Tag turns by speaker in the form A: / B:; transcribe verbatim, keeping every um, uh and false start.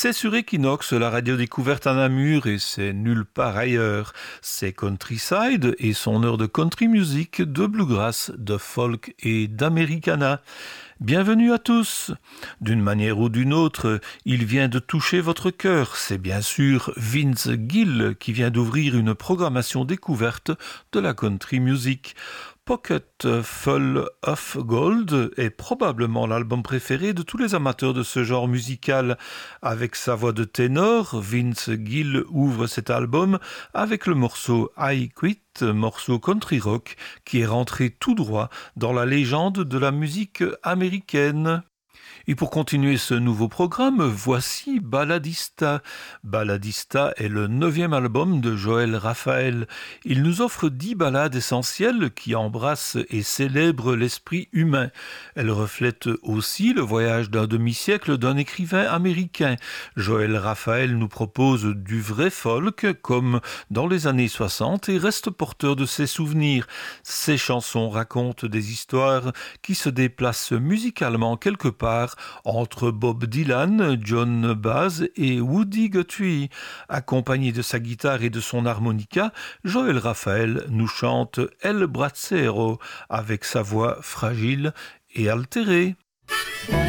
A: C'est sur Equinox, la radio découverte à Namur, et c'est nulle part ailleurs. C'est Countryside et son heure de country music, de bluegrass, de folk et d'americana. Bienvenue à tous. D'une manière ou d'une autre, il vient de toucher votre cœur. C'est bien sûr Vince Gill qui vient d'ouvrir une programmation découverte de la country music. Pocket Full of Gold est probablement l'album préféré de tous les amateurs de ce genre musical. Avec sa voix de ténor, Vince Gill ouvre cet album avec le morceau I Quit, morceau country rock qui est rentré tout droit dans la légende de la musique américaine. Et pour continuer ce nouveau programme, voici Balladista. Balladista est le neuvième album de Joël Raphaël. Il nous offre dix ballades essentielles qui embrassent et célèbrent l'esprit humain. Elles reflètent aussi le voyage d'un demi-siècle d'un écrivain américain. Joël Raphaël nous propose du vrai folk, comme dans les années soixante, et reste porteur de ses souvenirs. Ses chansons racontent des histoires qui se déplacent musicalement quelque part entre Bob Dylan, John Baez et Woody Guthrie. Accompagné de sa guitare et de son harmonica, Joël Raphaël nous chante El Bracero avec sa voix fragile et altérée.